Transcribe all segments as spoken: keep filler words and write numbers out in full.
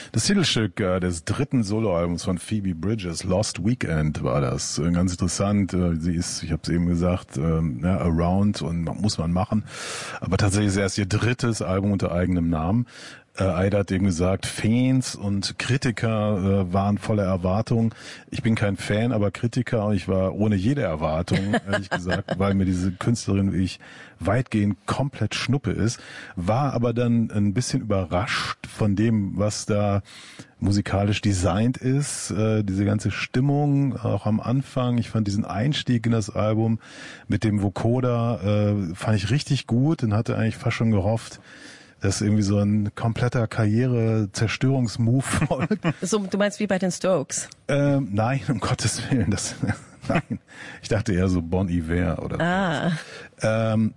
Das Titelstück äh, des dritten Soloalbums von Phoebe Bridgers, Lost Weekend, war das. Äh, ganz interessant. Äh, sie ist, ich habe es eben gesagt, äh, ja, Around und muss man machen. Aber tatsächlich ist es erst ihr drittes Album unter eigenem Namen. Äh, Aida hat eben gesagt, Fans und Kritiker äh, waren voller Erwartung. Ich bin kein Fan, aber Kritiker, und ich war ohne jede Erwartung, ehrlich gesagt, weil mir diese Künstlerin wie ich weitgehend komplett Schnuppe ist, war aber dann ein bisschen überrascht von dem, was da musikalisch designt ist, äh, diese ganze Stimmung, auch am Anfang. Ich fand diesen Einstieg in das Album mit dem Vocoder, äh, fand ich richtig gut und hatte eigentlich fast schon gehofft, dass irgendwie so ein kompletter Karriere-Zerstörungsmove folgt. So, du meinst wie bei den Strokes? Ähm, nein, um Gottes Willen. Das, nein, ich dachte eher so Bon Iver oder ah. so. Ähm,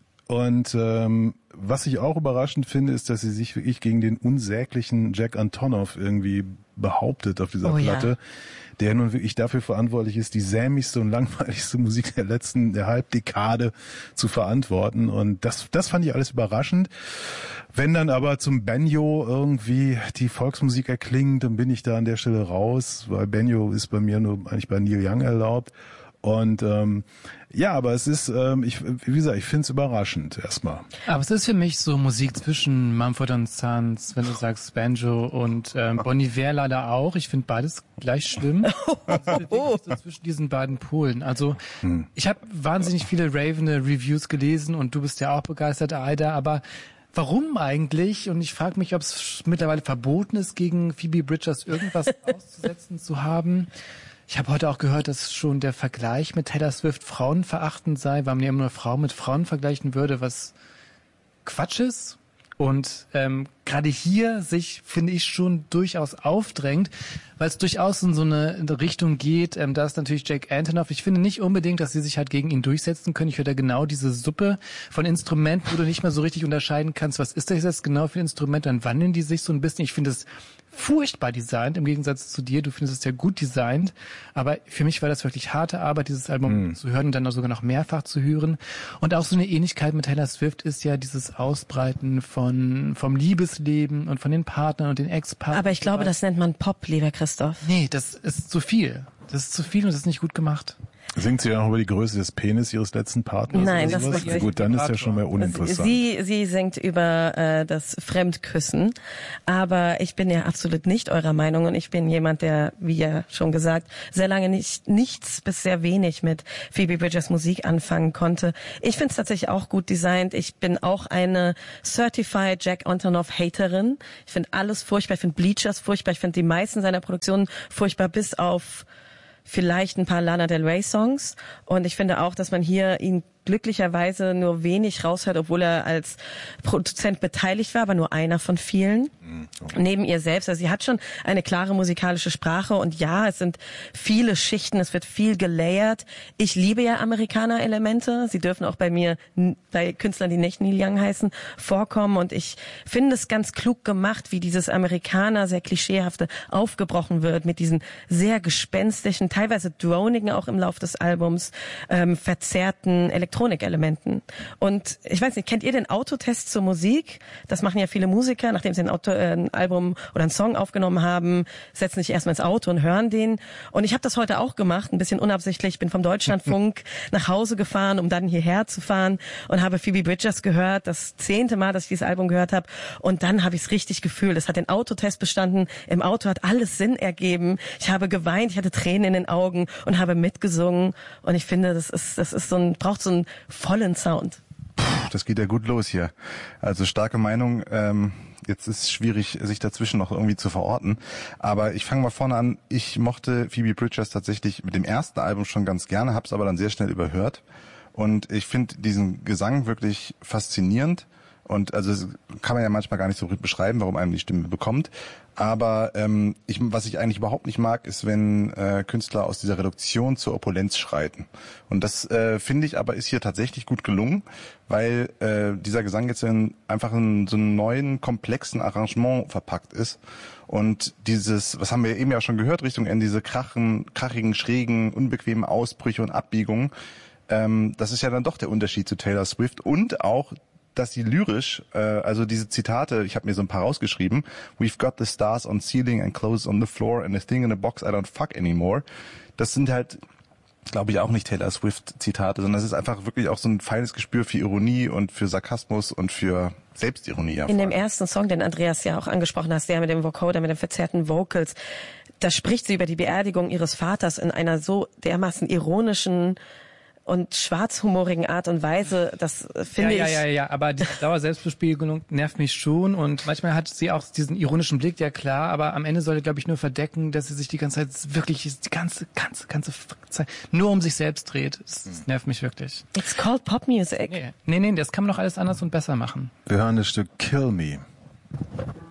und ähm, was ich auch überraschend finde, ist, dass sie sich wirklich gegen den unsäglichen Jack Antonoff irgendwie behauptet auf dieser oh, Platte, ja. der nun wirklich dafür verantwortlich ist, die sämigste und langweiligste Musik der letzten, der Halbdekade zu verantworten. Und das, das fand ich alles überraschend. Wenn dann aber zum Banjo irgendwie die Volksmusik erklingt, dann bin ich da an der Stelle raus, weil Banjo ist bei mir nur eigentlich bei Neil Young erlaubt. Und ähm, ja, aber es ist, ähm, ich, wie gesagt, ich finde es überraschend erstmal. Aber es ist für mich so Musik zwischen Mumford und Sons, wenn du sagst Banjo und ähm, Bon Iver leider auch. Ich finde beides gleich schlimm. Also, so zwischen diesen beiden Polen. Also hm. ich habe wahnsinnig viele ravende Reviews gelesen und du bist ja auch begeistert, Aida, aber warum eigentlich? Und ich frage mich, ob es mittlerweile verboten ist, gegen Phoebe Bridgers irgendwas auszusetzen zu haben. Ich habe heute auch gehört, dass schon der Vergleich mit Taylor Swift frauenverachtend sei, weil man ja immer nur Frauen mit Frauen vergleichen würde, was Quatsch ist. Und ähm, gerade hier sich, finde ich, schon durchaus aufdrängt, weil es durchaus in so eine Richtung geht, ähm, da ist natürlich Jack Antonoff. Ich finde nicht unbedingt, dass sie sich halt gegen ihn durchsetzen können. Ich höre da genau diese Suppe von Instrumenten, wo du nicht mehr so richtig unterscheiden kannst, was ist das jetzt genau für ein Instrument, dann wandeln die sich so ein bisschen. Ich finde es furchtbar designt, im Gegensatz zu dir. Du findest es ja gut designt, aber für mich war das wirklich harte Arbeit, dieses Album mm. zu hören und dann auch sogar noch mehrfach zu hören. Und auch so eine Ähnlichkeit mit Taylor Swift ist ja dieses Ausbreiten von vom Liebesleben und von den Partnern und den Ex-Partnern. Aber ich glaube, das nennt man Pop, lieber Christoph. Nee, das ist zu viel. Das ist zu viel und das ist nicht gut gemacht. Singt sie ja auch über die Größe des Penis ihres letzten Partners? Nein, oder das sowas? macht sie. Gut, dann ist ja schon mal uninteressant. Sie, sie singt über äh, das Fremdküssen, aber ich bin ja absolut nicht eurer Meinung und ich bin jemand, der, wie ja schon gesagt, sehr lange nicht nichts bis sehr wenig mit Phoebe Bridgers Musik anfangen konnte. Ich finde es tatsächlich auch gut designt. Ich bin auch eine Certified Jack Antonoff Haterin. Ich finde alles furchtbar. Ich finde Bleachers furchtbar. Ich finde die meisten seiner Produktionen furchtbar, bis auf vielleicht ein paar Lana Del Rey Songs. Und ich finde auch, dass man hier ihn glücklicherweise nur wenig raushört, obwohl er als Produzent beteiligt war, aber nur einer von vielen. Okay. Neben ihr selbst. Also sie hat schon eine klare musikalische Sprache und ja, es sind viele Schichten, es wird viel gelayert. Ich liebe ja Amerikaner-Elemente. Sie dürfen auch bei mir, bei Künstlern, die nicht Neil Young heißen, vorkommen und ich finde es ganz klug gemacht, wie dieses Amerikaner, sehr klischeehafte aufgebrochen wird mit diesen sehr gespenstischen, teilweise dronigen auch im Lauf des Albums, ähm, verzerrten Elektronikelementen. Und ich weiß nicht, kennt ihr den Autotest zur Musik? Das machen ja viele Musiker, nachdem sie ein, Auto, äh, ein Album oder einen Song aufgenommen haben, setzen sich erstmal ins Auto und hören den. Und ich habe das heute auch gemacht, ein bisschen unabsichtlich. Ich bin vom Deutschlandfunk nach Hause gefahren, um dann hierher zu fahren und habe Phoebe Bridgers gehört, das zehnte Mal, dass ich dieses Album gehört habe. Und dann habe ich es richtig gefühlt. Es hat den Autotest bestanden. Im Auto hat alles Sinn ergeben. Ich habe geweint, ich hatte Tränen in den Augen und habe mitgesungen. Und ich finde, das ist, das ist so ein, braucht so ein vollen Sound. Puh, das geht ja gut los hier. Also starke Meinung. Ähm, jetzt ist es schwierig, sich dazwischen noch irgendwie zu verorten. Aber ich fange mal vorne an. Ich mochte Phoebe Bridgers tatsächlich mit dem ersten Album schon ganz gerne, habe es aber dann sehr schnell überhört. Und ich finde diesen Gesang wirklich faszinierend. Und also das kann man ja manchmal gar nicht so gut beschreiben, warum einem die Stimme bekommt. Aber ähm, ich, was ich eigentlich überhaupt nicht mag, ist, wenn äh, Künstler aus dieser Reduktion zur Opulenz schreiten. Und das äh, finde ich aber ist hier tatsächlich gut gelungen, weil äh, dieser Gesang jetzt in einfach in so einem neuen, komplexen Arrangement verpackt ist. Und dieses, was haben wir eben ja schon gehört, Richtung Ende, diese krachen, krachigen, schrägen, unbequemen Ausbrüche und Abbiegungen, ähm, das ist ja dann doch der Unterschied zu Taylor Swift und auch dass sie lyrisch, äh, also diese Zitate, ich habe mir so ein paar rausgeschrieben, we've got the stars on ceiling and clothes on the floor and a thing in a box I don't fuck anymore. Das sind halt, glaube ich, auch nicht Taylor Swift-Zitate, sondern es ist einfach wirklich auch so ein feines Gespür für Ironie und für Sarkasmus und für Selbstironie. Ja, in dem ersten Song, den Andreas ja auch angesprochen hast, der mit dem Vocoder, mit den verzerrten Vocals, da spricht sie über die Beerdigung ihres Vaters in einer so dermaßen ironischen und schwarzhumorigen Art und Weise, das finde ja, ich... Ja, ja, ja, aber die Dauer-Selbstbespiegelung nervt mich schon und manchmal hat sie auch diesen ironischen Blick, ja klar, aber am Ende sollte, glaube ich, nur verdecken, dass sie sich die ganze Zeit wirklich, die ganze, ganze, ganze Zeit nur um sich selbst dreht. Das, das nervt mich wirklich. It's called Pop Music. Nee, nee, nee, das kann man doch alles anders und besser machen. Wir hören das Stück Kill Me.